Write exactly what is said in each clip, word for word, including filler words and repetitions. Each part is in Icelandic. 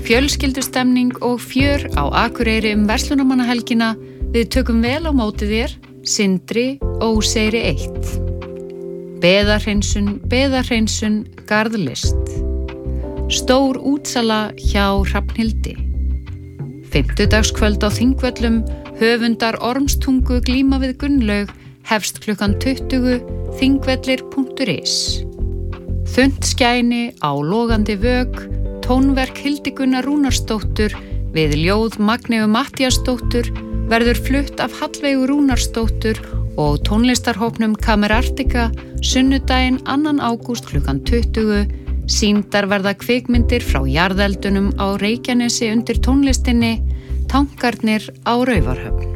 Fjölskyldustemning og fjör á Akureyri um verslunarmannahelgina. Við tökum vel á móti þér, Sindri og Óseyri eitt. Beðarhreinsun, beðarhreinsun, garðlist. Stór útsala hjá Hrafnhildi. Fimmtudagskvöld á Þingvöllum, höfundar Ormstungu glíma við Gunnlaug, hefst klukkan tuttugu, þingvellir punktur is. Þunnt skæni á logandi vök, tónverk Hildigunnar Rúnarsdóttur við ljóð Magneu Matthíasdóttur verður flutt af Hallveigu Rúnarsdóttur og tónlistarhópnum Kamerartika sunnudaginn annan ágúst klukkan tuttugu. Sýndar verða kvikmyndir frá jarðeldunum á Reykjanesi undir tónlistinni, Tankarnir á Raufarhöfn.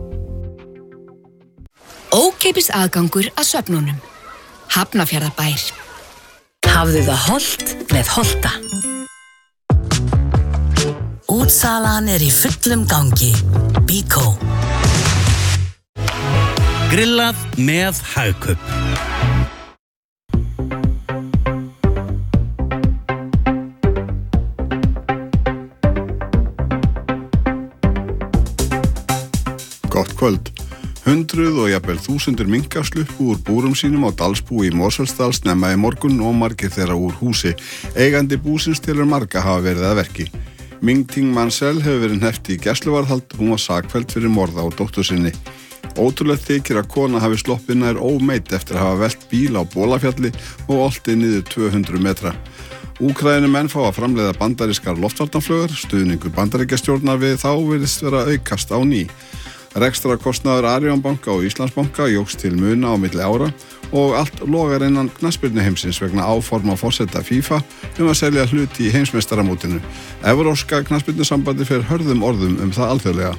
Ókeypis aðgangur að svefnunum. Hafnarfjarðarbær. Hafðu það hollt með Holta. Útsalan er í fullum gangi. Bíkó. Grillað með Hagkaup. Gott kvöld. Hundruð og jafnvel þúsundir minka sluppu úr búrum sínum á Dalsbúi í Mosfellsdal snemma í morgun og margir þeirra úr húsi. Eigandi búsins telur marga hafa verið að verki. Ming Ting Mansell hefur verið hneppt í gæsluvarðhald, hún var sakfelld fyrir morð á dóttur sinni. Ótrúlegt þykir að kona hafi sloppið nær ómeidd eftir að hafa velt bíl á Bolafjalli og oltið niður tvö hundruð metra. Úkraínumenn fá að framleiða bandarískar loftvarnarflaugar, stuðningur Bandaríkjastjórnar við þá virðist vera að aukast á ný. Rekstrakostnaður Arion banka og Íslandsbanka jókst til muna á milli ára og allt logar innan knattspyrnuheimsins vegna áforma forseta FIFA um að selja hluti í heimsmeistaramótinu. Evrópska knattspyrnusambandi fer hörðum orðum um það alþjóðlega.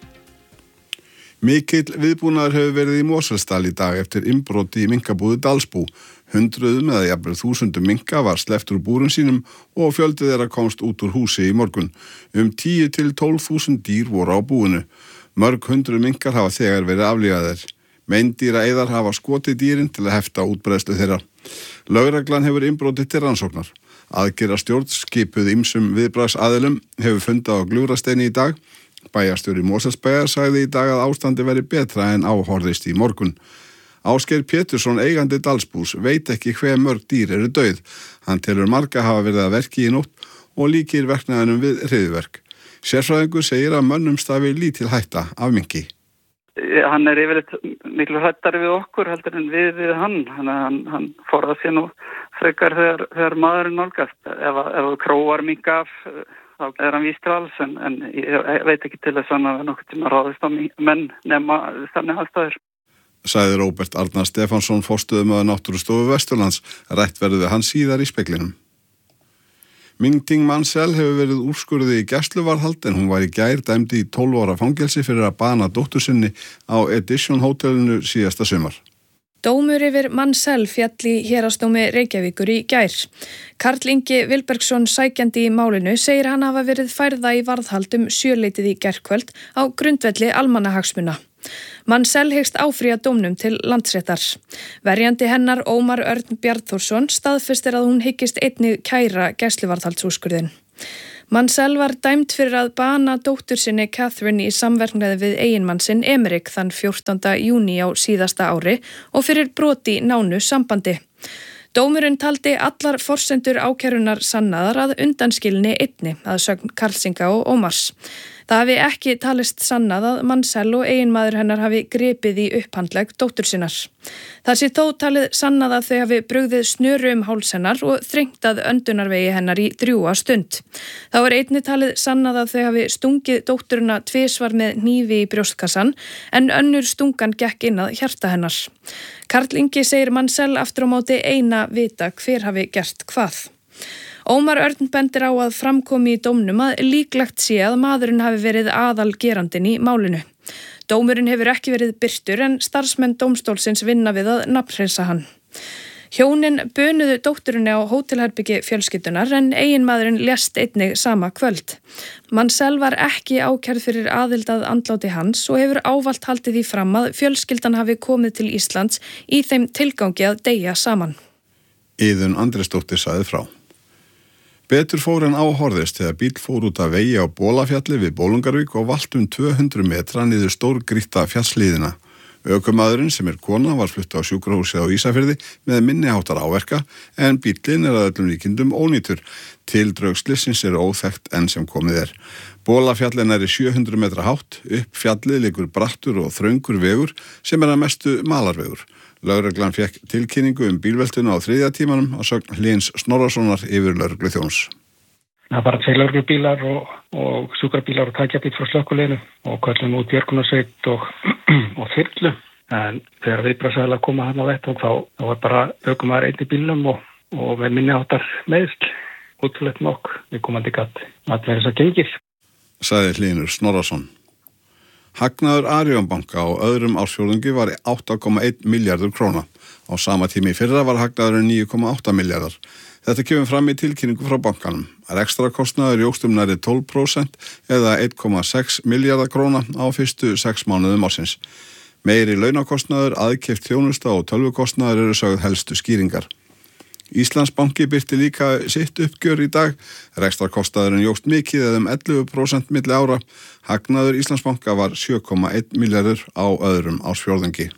Mikill viðbúnaður hefur verið í Mosfellsdal í dag eftir innbroti í minkabúði Dalsbú. Hundruðum eða jafnvel þúsundum minka var sleppt úr búrum sínum og fjöldi þeirra komst út úr húsi í morgun. Um tíu til tólf þúsund dýr voru á búinu. Mörg hundruð minkar hafa þegar verið aflífaðir. Meindýraeyðar hafa skotið dýrin til að hefta útbreiðslu þeirra. Lögreglan hefur innbrotið til rannsóknar. Aðgerðarstjórn skipuð ýmsum viðbragðsaðilum hefur fundað á Gljúfrasteini í dag. Bæjarstjóri Mosfellsbæjar sagði í dag að ástandi veri betra en áhorfðist í morgun. Ásgeir Pétursson, eigandi Dalsbús, veit ekki hve mörg dýr eru dauð. Hann telur marga hafa verið að verki í nótt og líkir verknaðinum við hryðjuverk. Sérfræðingur segir að mönnum stafi lítil hætta af minki. Hann er yfirleitt miklu hrættari við okkur heldur en við við hann. Hann, hann, hann forðar sér nú frekar þegar, þegar maðurinn nálgast. Ef, ef króar minka af, þá er hann víst til alls, en, en ég veit ekki til þess að nokkuð tíma ráðist á menn nema þannig aðstæður. Sagði Róbert Arnar Stefánsson, forstöðumaður Náttúrustofu Vesturlands. Rætt verður við hann síðar í speglinum. Ming Ting Mansell hefur verið úrskurðið í gæsluvarðhald en hún var í gær dæmd í tólf ára fangelsi fyrir að bana dóttur sinni á Edition hótelinu síðasta sumar. Dómur yfir Mansell féll í héraðsdómi Reykjavíkur í gær. Karl Ingi Vilbergsson, sækjandi í málinu, segir hann hafa verið færða í varðhald um sjöleytið í gærkvöld á grundvelli almannahagsmuna. Mansell hyggst áfrýja dómnum til Landsréttar. Verjandi hennar Ómar Örn Bjarnþórsson staðfestir að hún hyggist einnig kæra gæsluvarðhaldsúrskurðinn. Mansell var dæmd fyrir að bana dóttur sinni Catherine í samverknaði við eiginmann sinn Emerick þann fjórtánda júní á síðasta ári og fyrir brot í nánu sambandi. Dómurinn taldi allar forsendur ákærunar sannaðar að undanskilinni einni að sögn Karlsinga og Ómars. Það hafi ekki talist sannað að Mansell og eiginmaður hennar hafi gripið í upphandlegg dóttur sinnar. Það sé þó talið sannað að þau hafi brugðið snöru um háls hennar og þrengt að öndunarvegi hennar í drjúga stund. Þá er einnig talið sannað að þau hafi stungið dótturina tvisvar með hnífi í brjóstkassan en önnur stungan gekk inn að hjarta hennar. Karl Ingi segir Mansell aftur á móti eina vita hver hafi gert hvað. Ómar Örn bendir á að framkomi í dómnum að líklegt sé að maðurinn hafi verið aðal gerandinn í málinu. Dómurinn hefur ekki verið birtur en starfsmenn dómstólsins vinna við að nafnhreinsa hann. Hjónin bunuðu dótturinni á hótelherbyggi fjölskyldunar en eiginmaðurinn lést einnig sama kvöld. Mansell var ekki ákærð fyrir aðild að andláti hans og hefur ávallt haldið því fram að fjölskyldan hafi komið til Íslands í þeim tilgangi að deyja saman. Iðunn Andrésdóttir sagði frá. Betur fór en áhorðist þegar bíll fór út af vegi á Bolafjalli við Bolungarvík og valt um tvö hundruð metra niður stórgrýtta fjallshlíðina. Ökumaðurinn sem er kona var flutt á sjúkrahúsið á Ísafirði með minniháttar áverka en bíllinn er að öllum líkindum ónýtur. Tildrög slyssins eru óþekkt enn sem komið er. Bolafjallin er í sjö hundruð metra hátt, upp fjallið liggur brattur og þröngur vegur sem er að mestu malarvegur. Lögreglan fékk tilkynningu um bílveltuna á þriðja tímanum að sögn Hlyns Snorrasonar yfir lögregluþjóns. Það var tveir lögreglubílar og, og sjúkrabílar og tækjabíl frá slökkviliðinu og köllum út björgunarsveit og, og þyrlu. En þegar viðbragðsaðilar koma hann á vettvang þá, þá var bara ökumaður einn í bílnum og, og með minniháttar meiðsl. Útrúlegt nokk, við komandi gatt að vera þess að gengir. Sagði Hlynur Snorrason. Hagnaður Arion banka á öðrum ársfjórðungi var átta komma einn milljarður króna. Á sama tími í fyrra var hagnaðurinn níu komma átta milljarðar. Þetta kemur fram í tilkynningu frá bankanum. Rekstrakostnaður jókst um nærri tólf prósent eða einn komma sex milljarðar króna á fyrstu sex mánuðum ársins. Meiri launakostnaður, aðkeypt þjónusta og tölvukostnaður eru sögð helstu skýringar. Íslandsbanki birti líka sitt uppgjör í dag. Rekstrakostnaðurinn jókst mikið eða um ellefu prósent milli ára. Hagnaður Íslandsbanka var sjö komma einn milljarður á öðrum ársfjórðungi.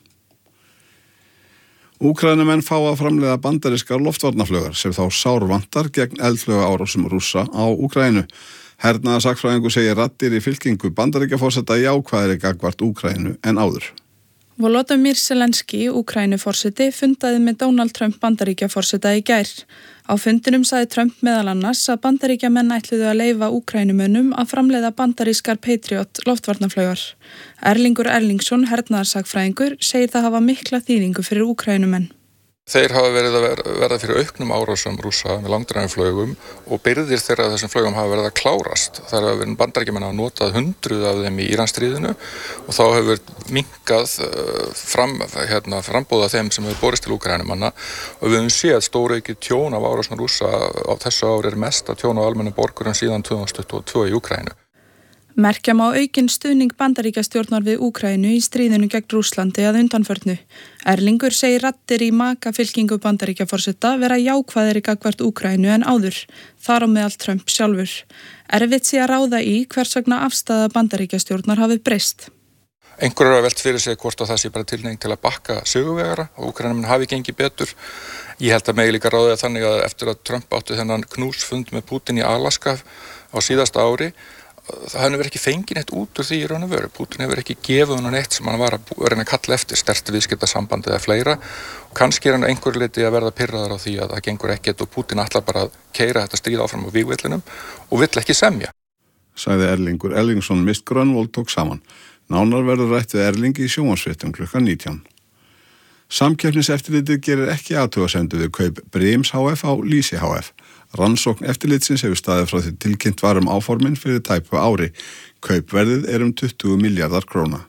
Úkraínumenn fá að framleiða bandarískar loftvarnarflaugar sem þá sárvantar gegn eldflaugaárásum Rússa á Úkraínu. Hernaðarsakfræðingur segir raddir í fylkingu Bandaríkjaforseta jákvæðari gagnvart Úkraínu en áður. Volodymyr Zelenski, Úkraínuforseti, fundaði með Donald Trump Bandaríkjaforseta í gær. Á fundinum sagði Trump meðal annars að Bandaríkjamenn ætluðu að leyfa Úkrænumönnum að framleiða bandarískar Patriot loftvarnarflaugar. Erlingur Erlingsson, hernaðarsakfræðingur, segir það hafa mikla þýðingu fyrir Úkrænumenn. Þeir hafa verið að verða fyrir auknum árásum Rússa með langdrægum og byrðir þeirra þessum flugum hafa verið að klárast. Það hafa verið Bandaríkjamenn að notað hundruð af þeim í Íransstríðinu og þá hefur minnkað fram, hérna, frambóða þeim sem hefur borist til Úkraínumanna og við höfum séð stóraukið tjón af árásum Rússa á þessu ári er mesta tjón á almennum borgurum síðan tvö þúsund tuttugu og tvö í Úkraínu. Merkja má aukinn stuðning Bandaríkjastjórnar við Úkraínu í stríðinu gegn Rússlandi að undanförnu. Erlingur segir raddir í maka fylkingu Bandaríkjaforseta vera jákvæðari gagnvart Úkraínu en áður, þar á meðal Trump sjálfur. Erfitt sé að ráða í hvers vegna afstaða Bandaríkjastjórnar hafi breyst. Einhverjar hafa velt fyrir sig hvort að það sé bara tilhneiging til að bakka sigurvegara og Úkraínumenn hafi gengið betur. Ég held að megi líka ráða þannig að eftir að Trump átti þennan knúsfund með Putin í Alaska á síðasta ári það hefur ekki fengið neitt út úr því í raun og veru. Putin hefur ekki gefið hann neitt sem hann var að reyna að kalla eftir, sterkt viðskiptasambandi eða fleira. Og kannski er hann einhver leiti að verða pirraður á því að það gengur ekkert og Putin ætlar bara að keyra þetta stríð áfram á vígvellinum og vill ekki semja. Sagði Erlingur Erlingsson, Mist Grönvold tók saman. Nánar verður rætt við Erlingi í sjónvarpsfréttum klukkan nítján. Samkeppniseftirlitið gerir ekki athugasemdir við kaup Brims H F á Lýsi H F. Rannsókn eftirlitsins hefur staðið frá því tilkynnt var um áformin fyrir tæpu ári. Kaupverðið er um tuttugu milljarðar króna.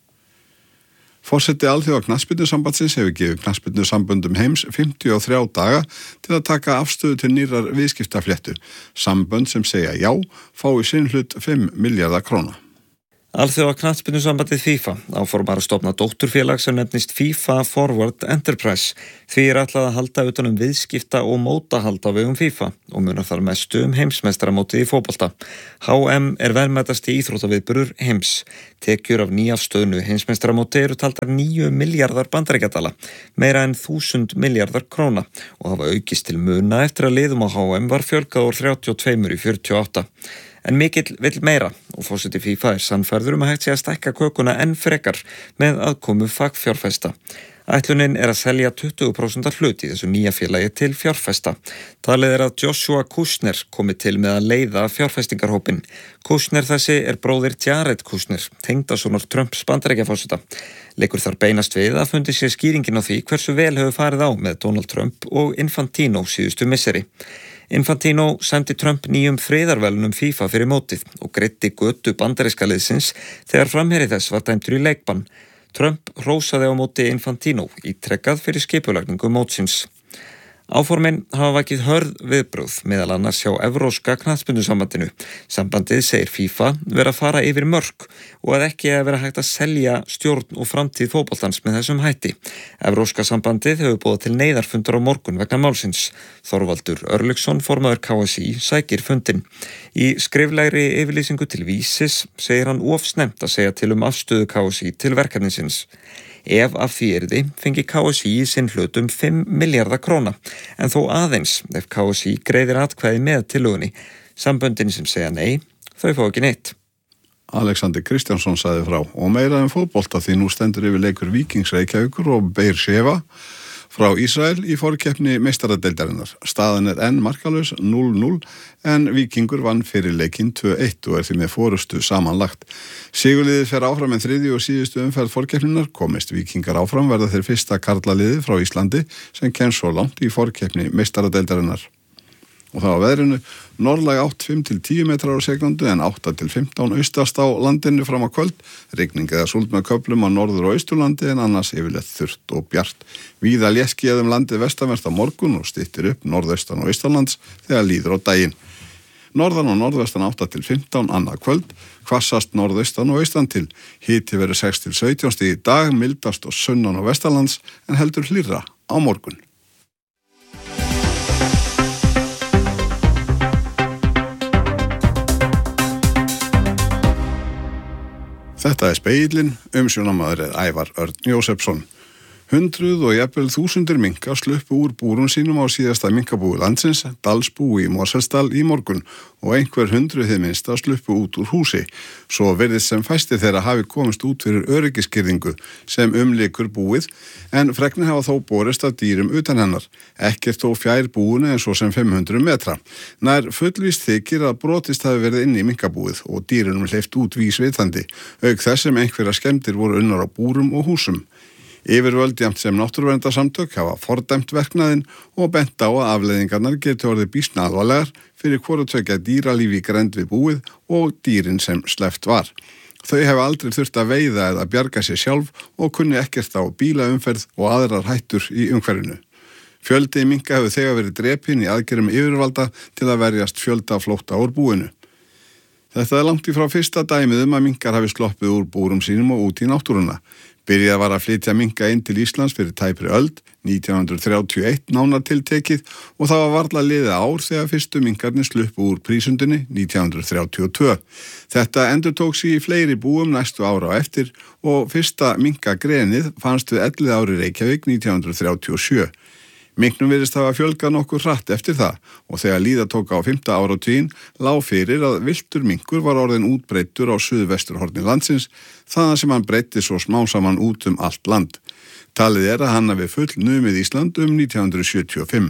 Forseti Alþjóða knattspyrnusambandsins hefur gefið knattspyrnusamböndum heims fimmtíu og þrjá daga til að taka afstöðu til nýrrar viðskiptafléttu. Sambönd sem segja já fái sinn hlut fimm milljarðar króna. Alþjóða knattspyrnusambandið FIFA áformar að stofna dótturfélag sem nefnist FIFA Forward Enterprise. Því er ætlað að halda utan um viðskipta og mótahald á vegum FIFA og munar þar mestu um heimsmeistaramótið í fótbolta. H M er verðmætasti íþróttaviðburður heims. Tekjur af nýafstöðnu heimsmeistaramóti eru taldar níu milljarðar bandaríkjadala, meira en þúsund milljarðar króna og hafa aukist til muna eftir að liðum á H M var fjölgað úr þrjátíu og tvö í fjörutíu og átta. En mikill vill meira og forseti FIFA er sannfærður um að hægt sé að stækka kökuna enn frekar með aðkomu fagfjárfesta. Ætlunin er að selja tuttugu prósent hlut í þessu nýja félagi til fjárfesta. Talið er að Joshua Kushner komi til með að leiða fjárfestingarhópin. Kushner þessi er bróðir Jared Kushner, tengdasonur Trumps Bandaríkjaforseta. Leikur þar beinast við að fundi sér skýringin á því hversu vel hefur farið á með Donald Trump og Infantino síðustu misseri. Infantino sendi Trump nýjum friðarvelunum FIFA fyrir mótið og greiddi götu bandaríska liðsins þegar framherji þess var dæmdur í leikbann. Trump hrósaði á móti Infantino ítrekkað fyrir skipulagningu mótsins. Áformin hafa vakið hörð viðbrögð meðal annars hjá Evrópska knattspyrnusambandinu. Sambandið segir FIFA vera að fara yfir mörk og að ekki að vera hægt að selja stjórn og framtíð fótboltans með þessum hætti. Evrópska sambandið hefur boðað til neyðarfundar á morgun vegna málsins. Þorvaldur Örlygsson, formaður K S í, sækir fundin. Í skriflegri yfirlýsingu til Vísis segir hann of snemmt að segja til um afstöðu K S í til verkefnisins. Ef af því yrði fengi K S í sinn hlut um fimm milljarða króna, en þó aðeins ef K S í greiðir atkvæði með tillögunni. Samböndin sem segja nei, þau fá ekki neitt. Alexander Kristjánsson sagði frá og meira um fótbolta því nú stendur yfir leikur Víkings Reykjavíkur og Beir Sheva frá Ísrael í forkeppni meistaradeildarinnar. Staðan er enn markalaus núll núll en Víkingur vann fyrir leikinn tvö eitt og er því með forustu samanlagt. Sigurliðið fer áfram en þriðju og síðustu umferð forkeppninar. Komist Víkingar áfram verða þeir fyrsta karlaliðið frá Íslandi sem kemst svo langt í forkeppni meistaradeildarinnar. Og það á veðrinu, norðlæg átt fimm til tíu metrar á sekundu en átta til fimmtán austast á landinu fram á kvöld. Rigning eða súld með köflum á norður- og austurlandi en annars yfirleitt þurrt og bjart. Víða léttskýjað um landið vestanvert á morgun og styttir upp norðaustan og austanlands þegar líður á daginn. Norðan og norðvestan átta til fimmtán annað kvöld, hvassast norðaustan og austan til. Hiti verður sex til sautján stig í dag, mildast og sunnan og vestanlands en heldur hlýrra á morgun. Þetta er Speillin, umsjónamaður er Ævar Örn Jósefsson. Hundruð og jafnvel þúsundir minka sluppu úr búrum sínum á síðasta minkabúi landsins, Dalsbúi í Mosfellsdal í morgun og einhver hundruð hið minnsta sluppu út úr húsi. Svo virðist sem fæstir þeirra hafi komist út fyrir öryggiskirðingu sem umlykur búið en fregnir hafa þó borist af dýrum utan hennar. Ekkert þó fjær búinu en svo sem fimm hundruð metra. Nær fullvíst þykir að brotist hafi verið inn í minkabúið og dýrunum hleypt út vísvitandi, auk þess sem einhverja skemmdir voru unnar á búrum og húsum. Yfirvöld jafnt sem náttúruverndarsamtök hafa fordæmt verknaðinn og bent á að afleiðingarnar geti orðið býsna alvarlegar fyrir hvoru tveggja dýralífi í grennd við búið og dýrin sem sleppt var. Þau hafa aldrei þurft að veiða eða bjarga sér sjálf og kunni ekkert á bílaumferð og aðrar hættur í umhverfinu. Fjöldi minka hefur þegar verið drepinn í aðgerðum yfirvalda til að verjast fjölda flótta úr búinu. Þetta er langt í frá fyrsta dæmið um að minkar hafi sloppið úr búrum sínum og út í náttúruna. Byrjað var að flytja minka inn til Íslands fyrir tæpri öld, nítján hundruð þrjátíu og eitt nánar tiltekið og það var varla liðið ár þegar fyrstu minkarnir sluppu úr prísundinni nítján hundruð þrjátíu og tvö. Þetta endurtók sig í fleiri búum næstu ára á eftir og fyrsta minkagrenið fannst við Elliðaári Reykjavík nítján hundruð þrjátíu og sjö. Minknum virðist hafa fjölgað nokkur hratt eftir það og þegar líða tók á fimmta áratuginn lá fyrir að villtur minkur var orðin útbreiddur á suðvesturhorni landsins þaðan sem hann breiddi svo smásaman út um allt land. Talið er að hann hafi full numið Ísland um nítján hundruð sjötíu og fimm.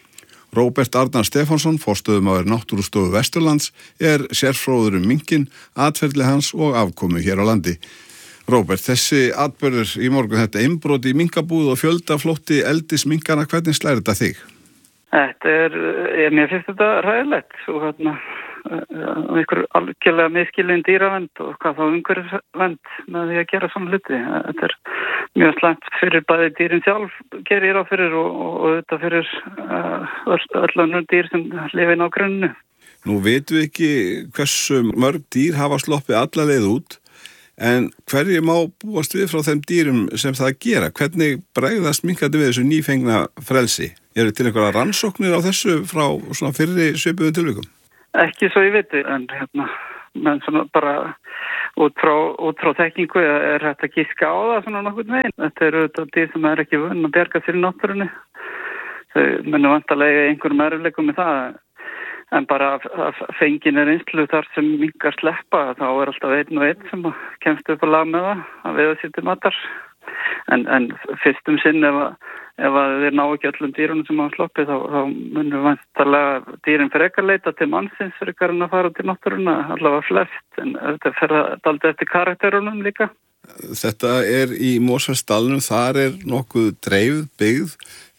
Róbert Arnar Stefánsson, forstöðumaður Náttúrustofu Vesturlands, er sérfróður um minkin, atferli hans og afkomu hér á landi. Róbert, þessi atburður í morgun, þetta innbrot í minkabúð og fjöldaflótti eldis minkana, hvernig slæri þetta þig? Þetta er, ég mér finnst þetta ræðilegt og hérna, einhver algjörlega miskilin dýravend og hvað þá umhverfisvend með því að gera svona hluti. Þetta er mjög slæmt fyrir bæði dýrin sjálf, gerir ég ráð fyrir og, og, og þetta fyrir uh, öll önnur dýr sem lifa inn á grunnu. Nú veitum við ekki hversu mörg dýr hafa sloppið alla leið út. En hverju má búast við frá þeim dýrum sem það gera? Hvernig bregðast minkandi við þessu nýfengna frelsi? Eru til einhverja rannsóknir á þessu frá svona fyrri svipuðum tilvikum? Ekki svo ég viti, en hérna, menn svona bara út frá, út frá þekkingu er hægt að giska á það svona nokkurn veginn. Þetta eru auðvitað dýr sem er ekki vunn að bjarga sér í náttúrunni. Þau munu vantarlega einhverjum erfiðleikum með það. En bara að fengin er einslu þar sem minkar sleppa, þá er alltaf einn og einn sem kemst upp á lag með það, að veiða sér til matar. En, en fyrstum sinn ef að, ef að þeir ná ekki öllum dýrunum sem hafa sloppið, þá, þá munum vantarlega dýrin frekar leita til mannsins frekar en að fara til náttúruna, allavega flest. En þetta fer dálítið eftir karakterunum líka. Þetta er í Mosfellsdalnum, þar er nokkuð dreifð byggð.